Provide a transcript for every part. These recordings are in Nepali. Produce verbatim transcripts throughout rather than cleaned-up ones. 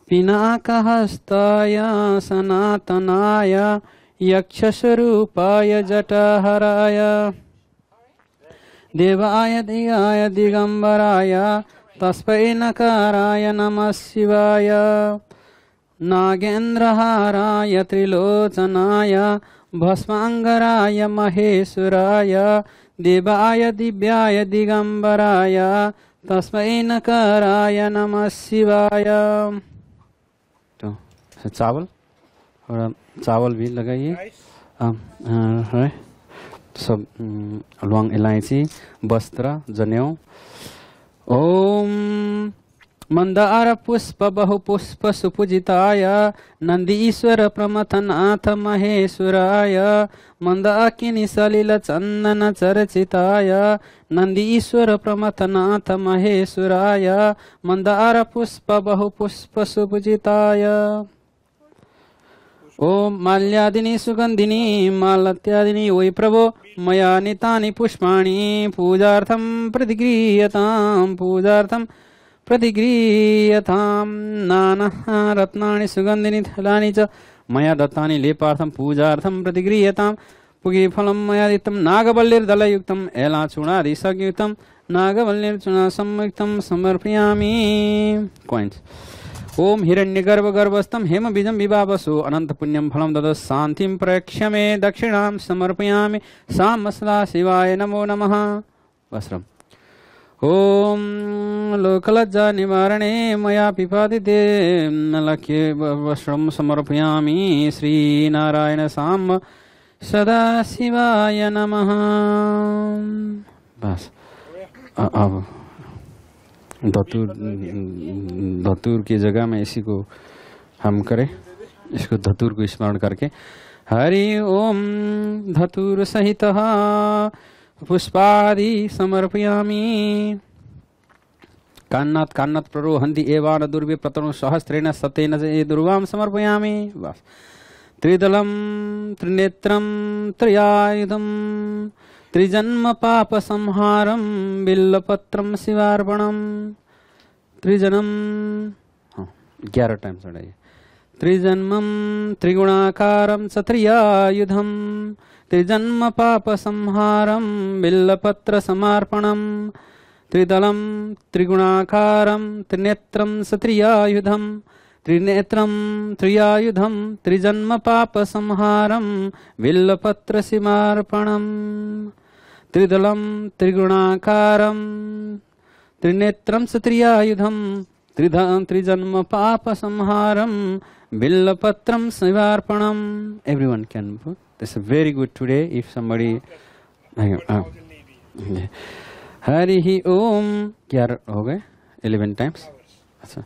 पिनाकहस्ताय सनातनाय यक्षस्वरूपाय जटाहराय देवाय दिगाय दिगंबराय तस्मै नकाराय नमः शिवाय नागेन्द्रहाराय त्रिलोचनाय भस्मांगराय महेश्वराय देवाय दिव्याय दिगंबराय तस्मै नकाराय नमः शिवाय। तो चावल और चावल भी लगाइए। सब लौंग इलायची वस्त्र जनेऊ। ओम मंदार पुष्प बहुपुष्प सुपूजिताय नंदीश्वर प्रमथनाथ महेश्वराय मंदाकिनी सलिल चंदन चर्चिताय नंदीश्वर प्रमथनाथ महेश्वराय मंदार पुष्प बहुपुष्प सुपूजिताय। ओम माल्यादिनी सुगंधिनी मालत्यादिनी वै प्रभो मया नीतानि पुष्पाणि पूजार्थं प्रतिगृह्यतां पूजार्थं प्रतिगृह्यतां नाना रत्नानि सुगंधिनी फलानि च मया दत्तानि लेपार्थं पूजार्थं प्रतिगृह्यतां पुष्पफलं मया दत्तं नागवल्लीर्दलयुक्तं एलाचूर्णादिसंयुक्तं नागवल्लीर्चूर्ण संयुक्तं समर्पयामि। कॉइन्स। ओम हिरण्यगर्भ गर्भस्थं हेम बीजं विभावसु अनंत पुण्यं फलं ददत् शांतिं प्रयक्ष्य मे दक्षिणां समर्पयामि साम सदा शिवाय नमो नमः। वस्त्रम्। ओम लोकलज्जा निवारणे मया पिपादिते नलक्ष्ये वस्त्रं समर्पयामि श्रीनारायण साम सदा शिवाय नमः। बस अब धतूर धतूर की जगह में इसी को हम करें, इसको धतूर को स्मरण करके हरि ओम धतूर सहित पुष्पादि समर्पयामि। कान्नात् कान्नात् प्ररोहन्ति एवान दुर्वे प्रतनु सहस्रेण सतेन दुर्वां समर्पयामि। बस त्रिदलं त्रिनेत्रं त्रयायुधं त्रिजन्म पाप संहारं बिल्लपत्रं शिवार्पणं त्रिजन्म हाँ ग्यारह टाइम चढ़ाइए। त्रिजन्मं त्रिगुणाकारं च त्रियायुधं त्रिजन्म पाप संहारं बिल्लपत्र समर्पणं त्रिदलं त्रिगुणाकारं त्रिनेत्रं च त्रियायुधं त्रिनेत्रं त्रियायुधं त्रिजन्म पाप संहारं बिल्लपत्र समर्पणं त्रिदलं त्रिगुणाकारं त्रिनेत्रं च त्रियायुधं त्रिजन्म पाप संहारं बिल्लपत्रं शिवार्पणम्। Everyone can put this is very good today if somebody Hari Om क्या हो गए eleven times। अच्छा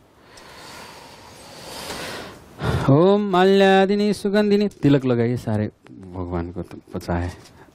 ओम माल्यादिनी सुगंधिनी तिलक लगाइए सारे भगवान को तो पता है।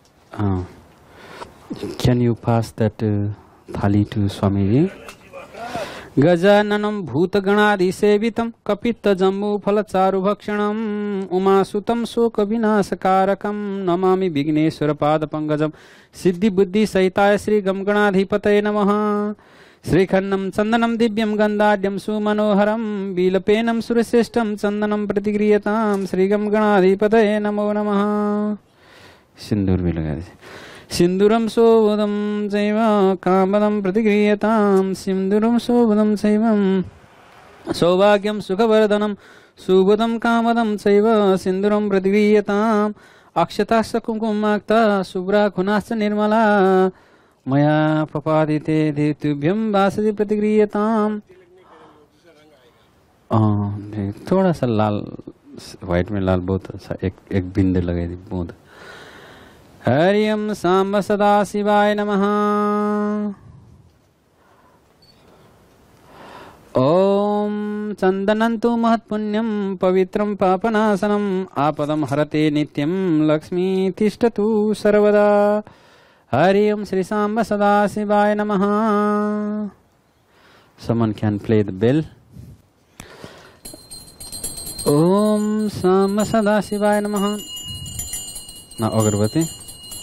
कैन यू पास दैट थाली टू स्वामी जी। गजाननं भूतगणादिसेवितं कपित्त जम्बू फल चारु भक्षणं उमासुतं शोक विनाशकारकं नमामि विघ्नेश्वर पाद पंकजं सिद्धि बुद्धि सहिताय श्री गमगणाधिपतये नमः। श्रीखण्डं चन्दनं दिव्यं गन्धाढ्यं सुमनोहरं बिलपेनं सुरश्रेष्ठं चन्दनं प्रतिगृह्यतां श्रीगं गणाधिपतये नमो नमः। सिंदूर भी लगा दीजिए। सिंदूरं शोभनं चैव कामदं प्रतिगृह्यतां सिंदूरं शोभनं चैव सौभाग्यं सुखवर्धनं सुबोधं कामदं चैव सिंदूरं प्रतिगृह्यताम् अक्षताश्च कुङ्कुमाक्ता शुभ्रा खुनाश्च निर्मला मया पपादिते देतुभ्यं वासदि प्रतिगृह्यताम्। थोड़ा सा लाल व्हाइट में लाल बहुत अच्छा एक एक बिंदु लगाई दी बहुत। हरि ओम सांब सदा शिवाय नमः। ओम चंदनं तु महत्पुण्यं पवित्रं पापनाशनम् आपदं हरते नित्यं लक्ष्मी तिष्ठतु सर्वदा। हरि ओम श्री सांब सदा शिवाय नमः। Someone can play the bell. Om Samba सदा शिवाय नमः। ना अगरबत्ती